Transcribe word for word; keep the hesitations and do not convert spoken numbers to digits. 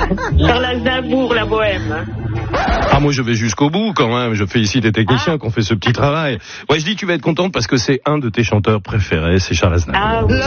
Charles Aznavour, la bohème. Ah, moi je vais jusqu'au bout quand même, je félicite les techniciens ah. qui ont fait ce petit travail. Ouais, je dis tu vas être contente parce que c'est un de tes chanteurs préférés, c'est Charles Aznavour. Ah oui.